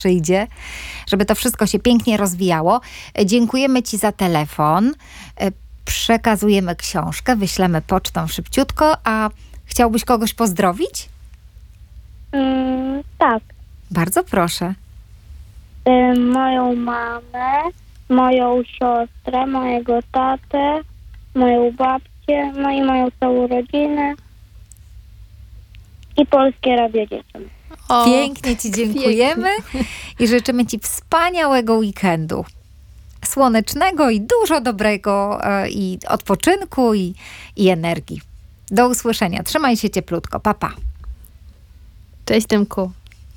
przyjdzie, żeby to wszystko się pięknie rozwijało. Dziękujemy Ci za telefon. Przekazujemy książkę, wyślemy pocztą szybciutko, a chciałbyś kogoś pozdrowić? Tak. Bardzo proszę. Moją mamę, moją siostrę, mojego tatę, moją babcię, no i moją całą rodzinę i Polskie Radio Dzieciom. Pięknie Ci dziękujemy i życzymy Ci wspaniałego weekendu. Słonecznego i dużo dobrego i odpoczynku i energii. Do usłyszenia. Trzymaj się cieplutko. Pa, pa. Cześć Tymku.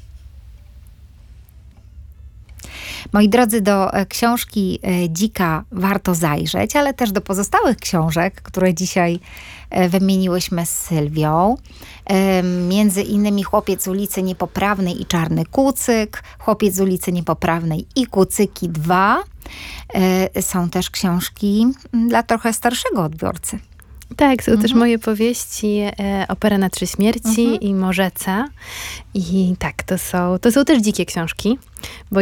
Moi drodzy, do książki Dzika warto zajrzeć, ale też do pozostałych książek, które dzisiaj wymieniłyśmy z Sylwią. Między innymi Chłopiec z ulicy Niepoprawnej i Czarny Kucyk, Chłopiec z ulicy Niepoprawnej i Kucyki 2. Są też książki dla trochę starszego odbiorcy. Tak, są też moje powieści, Opera na 3 śmierci i Morzeca. I tak, to są też dzikie książki, bo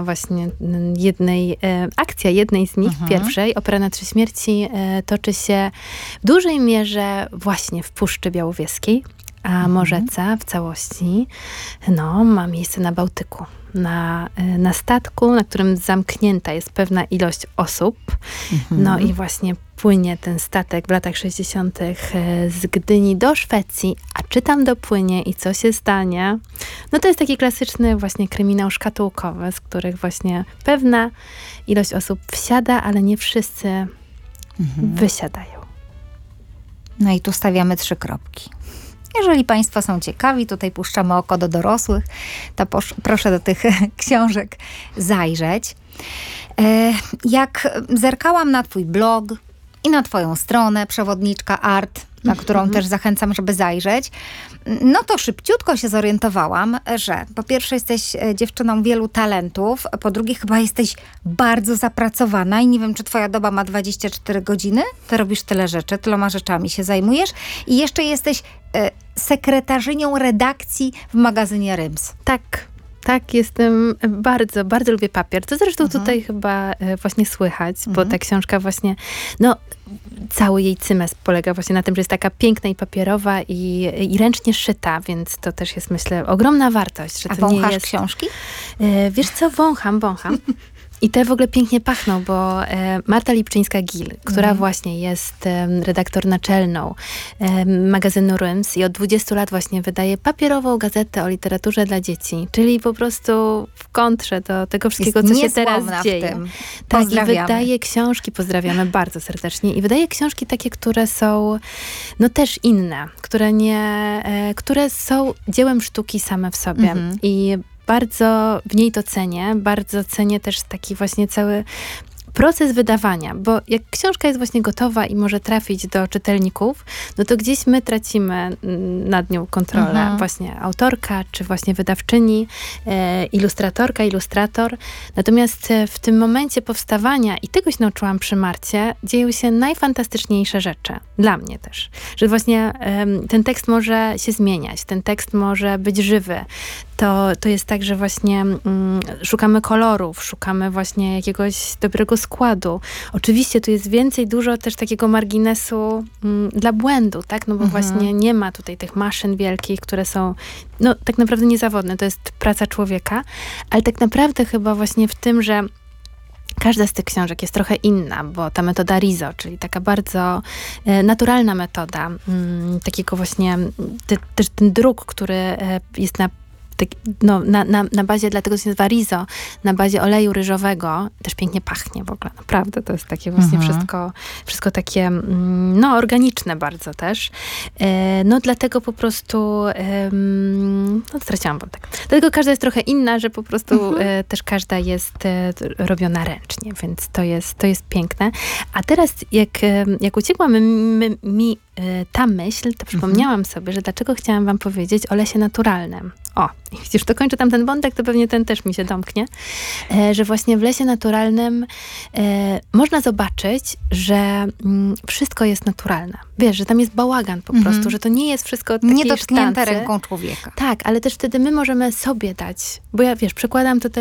akcja jednej z nich, pierwszej, Opera na 3 śmierci, toczy się w dużej mierze właśnie w Puszczy Białowieskiej, a Morzeca w całości ma miejsce na Bałtyku. Na statku, na którym zamknięta jest pewna ilość osób. No i właśnie płynie ten statek w latach 60. z Gdyni do Szwecji, a czy tam dopłynie i co się stanie? No to jest taki klasyczny właśnie kryminał szkatułkowy, z których właśnie pewna ilość osób wsiada, ale nie wszyscy wysiadają. No i tu stawiamy 3 kropki. Jeżeli Państwo są ciekawi, tutaj puszczamy oko do dorosłych, to proszę do tych książek zajrzeć. Jak zerkałam na Twój blog i na Twoją stronę, Przewodniczka Art, na którą też zachęcam, żeby zajrzeć, no to szybciutko się zorientowałam, że po pierwsze jesteś dziewczyną wielu talentów, po drugie chyba jesteś bardzo zapracowana i nie wiem, czy twoja doba ma 24 godziny, ty robisz tyle rzeczy, tyloma rzeczami się zajmujesz i jeszcze jesteś sekretarzynią redakcji w magazynie Ryms. Tak, jestem bardzo, bardzo lubię papier. To zresztą tutaj chyba właśnie słychać, bo ta książka właśnie, cały jej cymes polega właśnie na tym, że jest taka piękna i papierowa i ręcznie szyta, więc to też jest, myślę, ogromna wartość. Że A to nie wąchasz jest książki? Wiesz co, wącham. I te w ogóle pięknie pachną, bo Marta Lipczyńska-Gil, która właśnie jest redaktor naczelną magazynu Ryms i od 20 lat właśnie wydaje papierową gazetę o literaturze dla dzieci, czyli po prostu w kontrze do tego wszystkiego, co się teraz dzieje. Tak, i wydaje książki, pozdrawiamy bardzo serdecznie, i wydaje książki takie, które są też inne, które są dziełem sztuki same w sobie. I bardzo w niej to cenię, bardzo cenię też taki właśnie cały proces wydawania, bo jak książka jest właśnie gotowa i może trafić do czytelników, no to gdzieś my tracimy nad nią kontrolę. Właśnie autorka, czy właśnie wydawczyni, ilustratorka, ilustrator. Natomiast w tym momencie powstawania, i tego się nauczyłam przy Marcie, dzieją się najfantastyczniejsze rzeczy. Dla mnie też. Że właśnie ten tekst może się zmieniać, ten tekst może być żywy. To jest tak, że właśnie szukamy kolorów, szukamy właśnie jakiegoś dobrego składu. Oczywiście tu jest dużo też takiego marginesu dla błędu, tak? No bo właśnie nie ma tutaj tych maszyn wielkich, które są tak naprawdę niezawodne. To jest praca człowieka, ale tak naprawdę chyba właśnie w tym, że każda z tych książek jest trochę inna, bo ta metoda Riso, czyli taka bardzo naturalna metoda, takiego właśnie, też ten druk, który jest na bazie, dlatego się nazywa Riso, na bazie oleju ryżowego, też pięknie pachnie w ogóle, naprawdę, to jest takie właśnie wszystko takie, organiczne bardzo też. Dlatego po prostu, straciłam wątek. Dlatego każda jest trochę inna, że po prostu też każda jest robiona ręcznie, więc to jest piękne. A teraz, jak uciekła mi ta myśl, to przypomniałam sobie, że dlaczego chciałam wam powiedzieć o lesie naturalnym. I widzisz, dokończę tam ten wątek, to pewnie ten też mi się domknie, że właśnie w lesie naturalnym można zobaczyć, że wszystko jest naturalne. Wiesz, że tam jest bałagan po prostu, że to nie jest wszystko od takiej Nie dotknięte sztancy. ręką człowieka. Tak, ale też wtedy my możemy sobie dać, bo ja, wiesz, przekładam to